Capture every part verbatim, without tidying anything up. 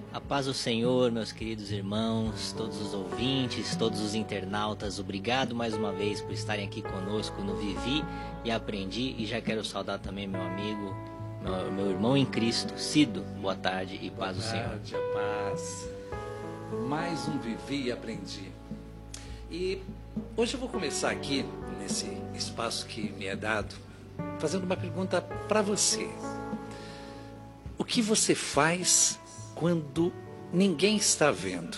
A paz do Senhor, meus queridos irmãos, todos os ouvintes, todos os internautas, obrigado mais uma vez por estarem aqui conosco no Vivi e Aprendi. E já quero saudar também meu amigo, meu, meu irmão em Cristo, Cido. Boa tarde e paz do Senhor. Boa tarde, a paz. Mais um Vivi e Aprendi. E hoje eu vou começar aqui, nesse espaço que me é dado, fazendo uma pergunta para você. O que você faz quando ninguém está vendo?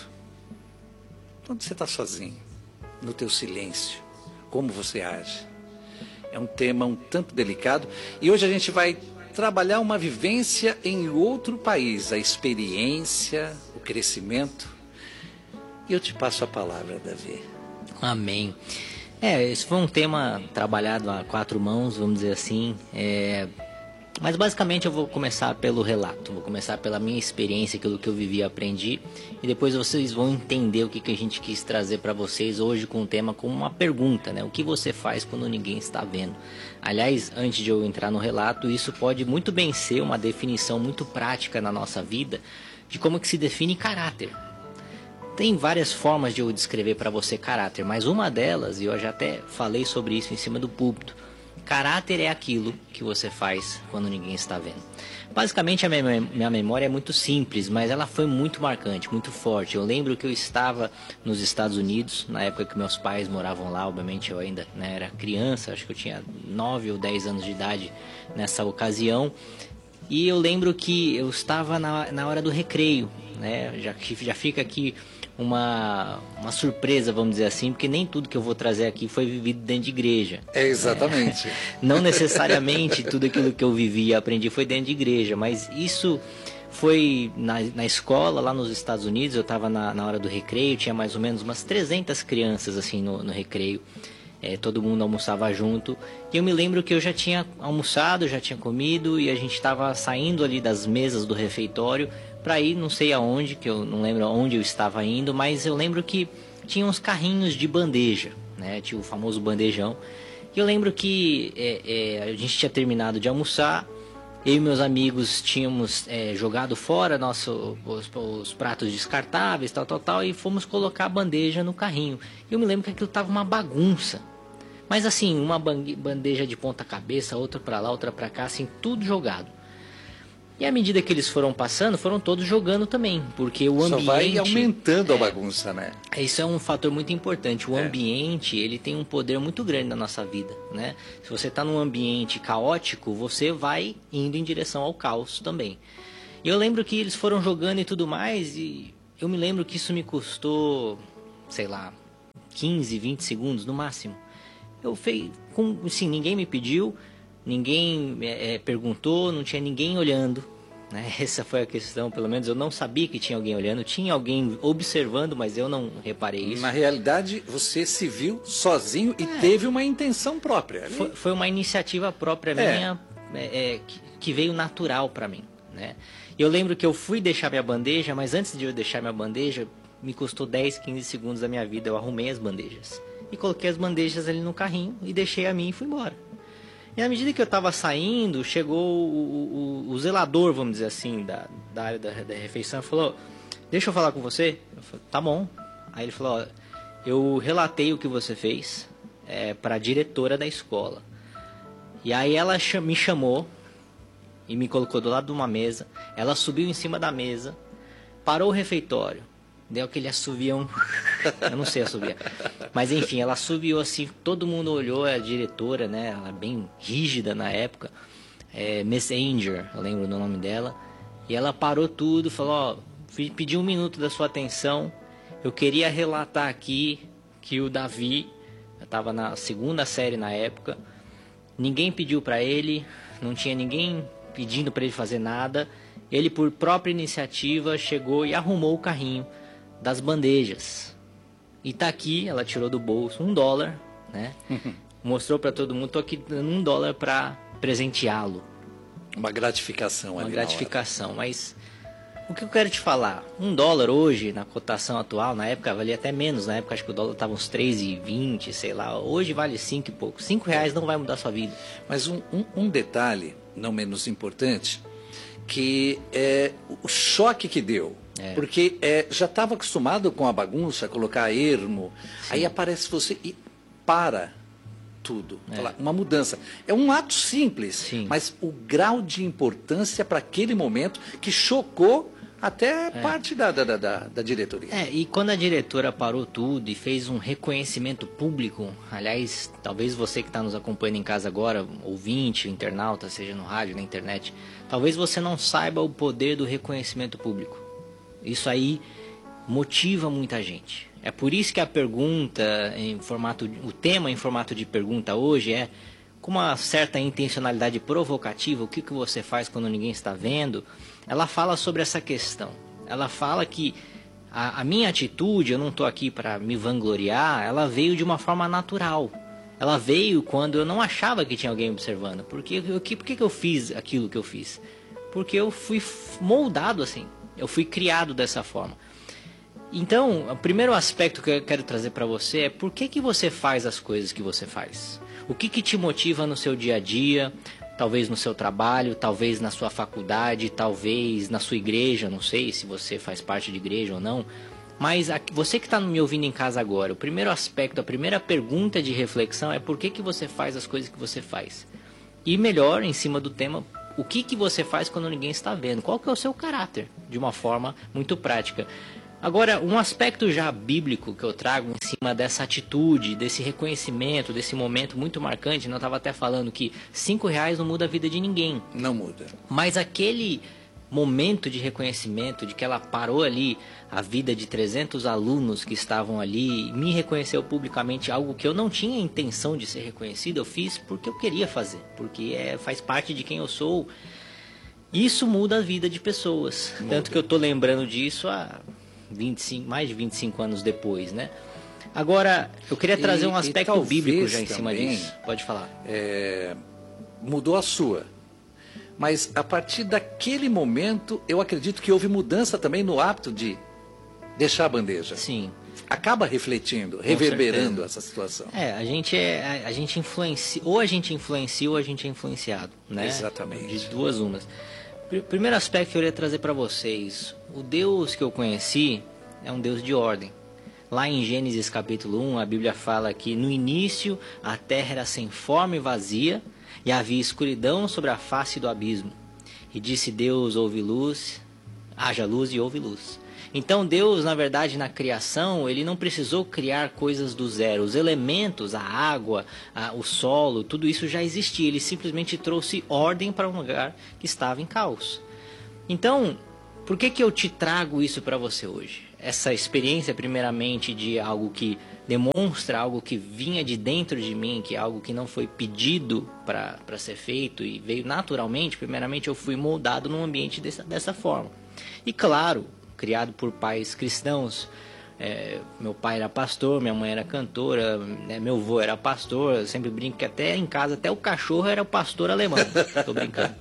Quando você está sozinho, no teu silêncio, como você age? É um tema um tanto delicado e hoje a gente vai trabalhar uma vivência em outro país, a experiência, o crescimento. E eu te passo a palavra, Davi. Amém. É, esse foi um tema trabalhado a quatro mãos, vamos dizer assim. É... Mas basicamente eu vou começar pelo relato, vou começar pela minha experiência, aquilo que eu vivi e aprendi, e depois vocês vão entender o que, que a gente quis trazer para vocês hoje com o tema como uma pergunta, né? O que você faz quando ninguém está vendo? Aliás, antes de eu entrar no relato, isso pode muito bem ser uma definição muito prática na nossa vida de como que se define caráter. Tem várias formas de eu descrever para você caráter, mas uma delas, e eu já até falei sobre isso em cima do púlpito, caráter é aquilo que você faz quando ninguém está vendo. Basicamente a minha memória é muito simples, mas ela foi muito marcante, muito forte. Eu lembro que eu estava nos Estados Unidos, na época que meus pais moravam lá, obviamente eu ainda, né, era criança, acho que eu tinha nove ou dez anos de idade nessa ocasião. E eu lembro que eu estava na, na hora do recreio, né, já, já fica aqui uma, uma surpresa, vamos dizer assim, porque nem tudo que eu vou trazer aqui foi vivido dentro de igreja. É, exatamente. É, não necessariamente tudo aquilo que eu vivi e aprendi foi dentro de igreja, mas isso foi na, na escola, lá nos Estados Unidos. Eu estava na, na hora do recreio, tinha mais ou menos umas trezentas crianças assim no, no recreio. É, todo mundo almoçava junto, e eu me lembro que eu já tinha almoçado, já tinha comido, e a gente estava saindo ali das mesas do refeitório para ir não sei aonde, que eu não lembro aonde eu estava indo, mas eu lembro que tinha uns carrinhos de bandeja, né? Tinha o famoso bandejão, e eu lembro que é, é, a gente tinha terminado de almoçar, eu e meus amigos tínhamos é, jogado fora nosso, os, os pratos descartáveis, tal, tal, tal, e fomos colocar a bandeja no carrinho. Eu me lembro que aquilo estava uma bagunça. Mas assim, uma bandeja de ponta cabeça, outra para lá, outra para cá, assim, tudo jogado. E à medida que eles foram passando, foram todos jogando também, porque o ambiente... Só vai aumentando é, a bagunça, né? Isso é um fator muito importante. O é. ambiente, ele tem um poder muito grande na nossa vida, né? Se você está num ambiente caótico, você vai indo em direção ao caos também. E eu lembro que eles foram jogando e tudo mais, e eu me lembro que isso me custou, sei lá, quinze, vinte segundos no máximo. Eu fiz, com, assim, ninguém me pediu, ninguém é, perguntou, não tinha ninguém olhando, né? Essa foi a questão, pelo menos eu não sabia que tinha alguém olhando, tinha alguém observando, mas eu não reparei isso. Na realidade, você se viu sozinho e é. teve uma intenção própria. Foi, foi uma iniciativa própria é. minha, é, é, que, que veio natural para mim, né? Eu lembro que eu fui deixar minha bandeja, mas antes de eu deixar minha bandeja, me custou dez, quinze segundos da minha vida, eu arrumei as bandejas. E coloquei as bandejas ali no carrinho e deixei a minha e fui embora. E à medida que eu estava saindo, chegou o, o, o zelador, vamos dizer assim, da, da área da, da refeição, e falou: deixa eu falar com você? Eu falei: tá bom. Aí ele falou: ó, eu relatei o que você fez é, para a diretora da escola. E aí ela me chamou e me colocou do lado de uma mesa. Ela subiu em cima da mesa, parou o refeitório, deu aquele assovião. Eu não sei assoviar. Mas enfim, ela assoviou assim, todo mundo olhou, a diretora, né? Ela é bem rígida na época. É, Miss Anger, eu lembro do nome dela. E ela parou tudo, falou: ó, pedi um minuto da sua atenção. Eu queria relatar aqui que o Davi, eu estava na segunda série na época, ninguém pediu para ele, não tinha ninguém pedindo para ele fazer nada. Ele, por própria iniciativa, chegou e arrumou o carrinho das bandejas. E tá aqui, ela tirou do bolso um dólar, né? Mostrou para todo mundo: tô aqui dando um dólar para presenteá-lo. Uma gratificação ali. Uma gratificação, mas o que eu quero te falar? Um dólar hoje, na cotação atual, na época valia até menos, na época acho que o dólar estava uns três e vinte, sei lá. Hoje vale cinco e pouco. cinco reais não vai mudar a sua vida. Mas um, um, um detalhe, não menos importante, que é o choque que deu. É. Porque é, já estava acostumado com a bagunça, colocar ermo, Sim. aí aparece você e para tudo. É. Fala, uma mudança. É um ato simples, Sim. mas o grau de importância para aquele momento que chocou até É. parte da, da, da, da diretoria. É, e quando a diretora parou tudo e fez um reconhecimento público, aliás, talvez você que está nos acompanhando em casa agora, ouvinte, internauta, seja no rádio, na internet, talvez você não saiba o poder do reconhecimento público. Isso aí motiva muita gente. É por isso que a pergunta em formato, o tema em formato de pergunta hoje é, com uma certa intencionalidade provocativa, o que, que você faz quando ninguém está vendo? Ela fala sobre essa questão. Ela fala que a, a minha atitude, eu não estou aqui para me vangloriar, ela veio de uma forma natural. Ela veio quando eu não achava que tinha alguém observando. Porque, eu, que, por que, que eu fiz aquilo que eu fiz? Porque eu fui moldado assim. Eu fui criado dessa forma. Então, o primeiro aspecto que eu quero trazer para você é por que, que você faz as coisas que você faz? O que, que te motiva no seu dia a dia, talvez no seu trabalho, talvez na sua faculdade, talvez na sua igreja, não sei se você faz parte de igreja ou não, mas a, você que está me ouvindo em casa agora, o primeiro aspecto, a primeira pergunta de reflexão é por que, que você faz as coisas que você faz? E melhor, em cima do tema, o que, que você faz quando ninguém está vendo? Qual que é o seu caráter? De uma forma muito prática. Agora, um aspecto já bíblico que eu trago em cima dessa atitude, desse reconhecimento, desse momento muito marcante, eu estava até falando que cinco reais não muda a vida de ninguém. Não muda. Mas aquele momento de reconhecimento, de que ela parou ali a vida de trezentos alunos que estavam ali, me reconheceu publicamente, algo que eu não tinha intenção de ser reconhecido, eu fiz porque eu queria fazer, porque é, faz parte de quem eu sou. Isso muda a vida de pessoas. Muda. Tanto que eu estou lembrando disso há vinte e cinco, mais de vinte e cinco anos depois, né? Agora, eu queria trazer e, um aspecto bíblico já em também, cima disso. Pode falar. É, mudou a sua. Mas a partir daquele momento, eu acredito que houve mudança também no hábito de deixar a bandeja. Sim. Acaba refletindo, Com reverberando certeza. essa situação. É, a gente é, a gente influencia, ou a gente influencia ou a gente é influenciado, né? Exatamente. De duas umas. Primeiro aspecto que eu queria trazer para vocês, o Deus que eu conheci é um Deus de ordem. Lá em Gênesis capítulo um, a Bíblia fala que no início a terra era sem forma e vazia, e havia escuridão sobre a face do abismo. E disse Deus, houve luz, haja luz e houve luz. Então Deus, na verdade, na criação, ele não precisou criar coisas do zero. Os elementos, a água, a, o solo, tudo isso já existia. Ele simplesmente trouxe ordem para um lugar que estava em caos. Então, por que, que eu te trago isso para você hoje? Essa experiência, primeiramente, de algo que demonstra algo que vinha de dentro de mim, que é algo que não foi pedido para ser feito e veio naturalmente. Primeiramente, eu fui moldado num ambiente dessa, dessa forma. E claro, criado por pais cristãos, é, meu pai era pastor, minha mãe era cantora, né, meu avô era pastor, eu sempre brinco que até em casa, até o cachorro era o pastor alemão, tô brincando.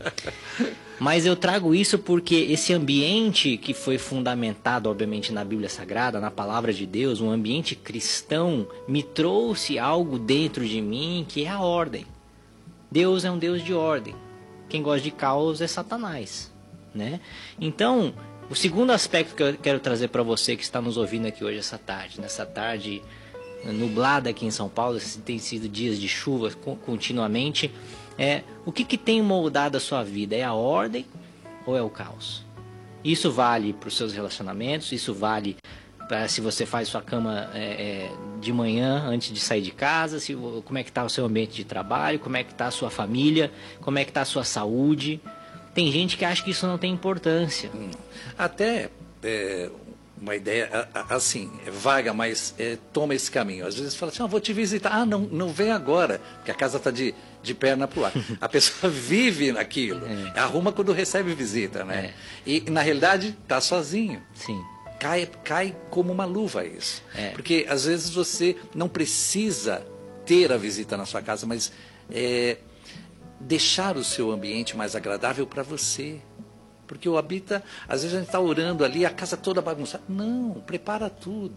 Mas eu trago isso porque esse ambiente que foi fundamentado, obviamente, na Bíblia Sagrada, na Palavra de Deus, um ambiente cristão, me trouxe algo dentro de mim que é a ordem. Deus é um Deus de ordem. Quem gosta de caos é Satanás, né? Então, o segundo aspecto que eu quero trazer para você que está nos ouvindo aqui hoje, essa tarde, nessa tarde nublada aqui em São Paulo, tem sido dias de chuva continuamente, é o que, que tem moldado a sua vida? É a ordem ou é o caos? Isso vale para os seus relacionamentos, isso vale para se você faz sua cama é, é, de manhã antes de sair de casa, se, como é que está o seu ambiente de trabalho, como é que está a sua família, como é que está a sua saúde. Tem gente que acha que isso não tem importância. Até é, uma ideia assim, é vaga, mas é, toma esse caminho. Às vezes fala assim, ah, vou te visitar. Ah, não, não vem agora, porque a casa está de, de perna pro ar. A pessoa vive naquilo, é. arruma quando recebe visita, né? É. E, na realidade, está sozinho. Sim. Cai, cai como uma luva isso. É. Porque, às vezes, você não precisa ter a visita na sua casa, mas... É, deixar o seu ambiente mais agradável para você. Porque o habita, às vezes a gente está orando ali, a casa toda bagunçada. Não, prepara tudo.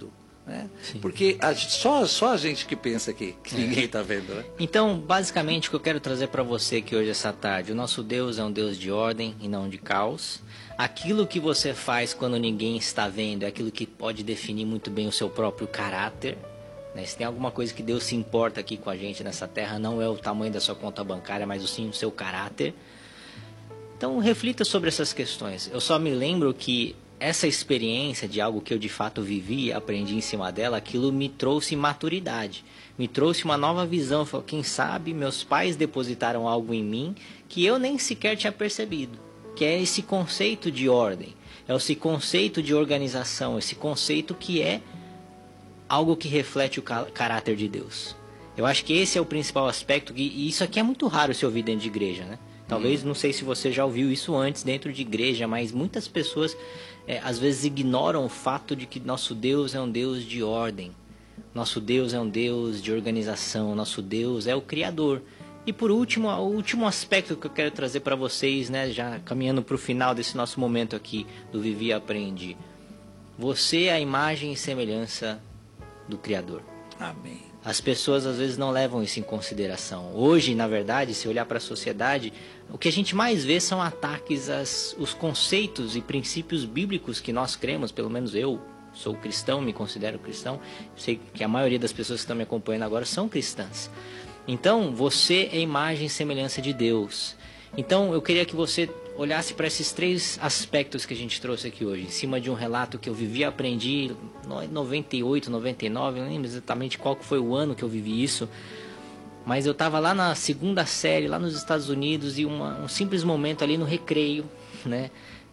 Né? Porque a, só, só a gente que pensa que, que ninguém está vendo. Né? Então, basicamente, o que eu quero trazer para você aqui hoje, essa tarde, o nosso Deus é um Deus de ordem e não de caos. Aquilo que você faz quando ninguém está vendo é aquilo que pode definir muito bem o seu próprio caráter. Né? Se tem alguma coisa que Deus se importa aqui com a gente nessa terra, não é o tamanho da sua conta bancária, mas sim o seu caráter. Então, reflita sobre essas questões. Eu só me lembro que essa experiência de algo que eu de fato vivi e aprendi em cima dela, aquilo me trouxe maturidade, me trouxe uma nova visão. Falei, quem sabe meus pais depositaram algo em mim que eu nem sequer tinha percebido, que é esse conceito de ordem, é esse conceito de organização, esse conceito que é algo que reflete o caráter de Deus. Eu acho que esse é o principal aspecto, e isso aqui é muito raro se ouvir dentro de igreja, né? Talvez, não sei se você já ouviu isso antes dentro de igreja, mas muitas pessoas é, às vezes ignoram o fato de que nosso Deus é um Deus de ordem. Nosso Deus é um Deus de organização, nosso Deus é o Criador. E por último, o último aspecto que eu quero trazer para vocês, né, já caminhando para o final desse nosso momento aqui do Vivi e Aprendi. Você é a imagem e semelhança do Criador. Amém. As pessoas às vezes não levam isso em consideração. Hoje, na verdade, se olhar para a sociedade, o que a gente mais vê são ataques aos os conceitos e princípios bíblicos que nós cremos, pelo menos eu sou cristão, me considero cristão, sei que a maioria das pessoas que estão me acompanhando agora são cristãs. Então, você é imagem e semelhança de Deus. Então, eu queria que você olhasse para esses três aspectos que a gente trouxe aqui hoje, em cima de um relato que eu vivi e aprendi em noventa e oito, noventa e nove, não lembro exatamente qual que foi o ano que eu vivi isso, mas eu estava lá na segunda série, lá nos Estados Unidos, e uma, um simples momento ali no recreio, né?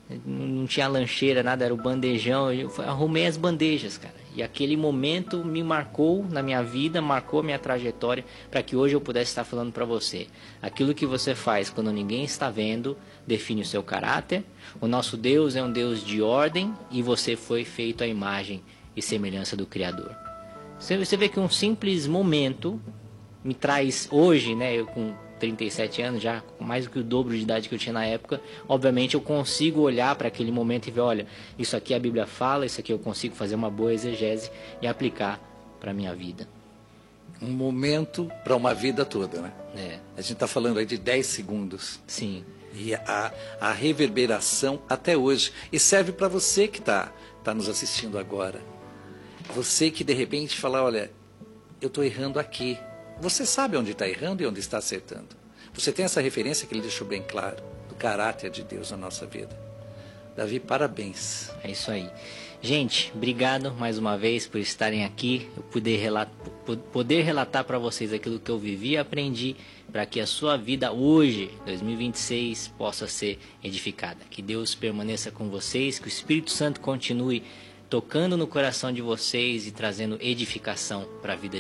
Não tinha lancheira, nada, era o bandejão, eu arrumei as bandejas, cara. E aquele momento me marcou na minha vida, marcou a minha trajetória, para que hoje eu pudesse estar falando para você. Aquilo que você faz quando ninguém está vendo, define o seu caráter. O nosso Deus é um Deus de ordem e você foi feito à imagem e semelhança do Criador. Você vê que um simples momento me traz hoje, né, eu com trinta e sete anos, já com mais do que o dobro de idade que eu tinha na época, obviamente eu consigo olhar para aquele momento e ver, olha, isso aqui a Bíblia fala, isso aqui eu consigo fazer uma boa exegese e aplicar para a minha vida. Um momento para uma vida toda, né? É. A gente está falando aí de dez segundos. Sim. E a, a reverberação até hoje. E serve para você que está tá nos assistindo agora. Você que de repente fala, olha, eu estou errando aqui. Você sabe onde está errando e onde está acertando. Você tem essa referência que ele deixou bem claro, do caráter de Deus na nossa vida. Davi, parabéns. É isso aí. Gente, obrigado mais uma vez por estarem aqui. Eu poder relatar, poder relatar para vocês aquilo que eu vivi e aprendi, para que a sua vida hoje, dois mil e vinte e seis, possa ser edificada. Que Deus permaneça com vocês, que o Espírito Santo continue tocando no coração de vocês e trazendo edificação para a vida de